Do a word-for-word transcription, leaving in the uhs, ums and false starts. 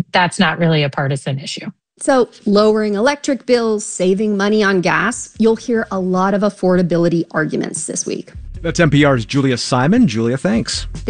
that's not really a partisan issue. So lowering electric bills, saving money on gas, you'll hear a lot of affordability arguments this week. That's N P R's Julia Simon. Julia, thanks.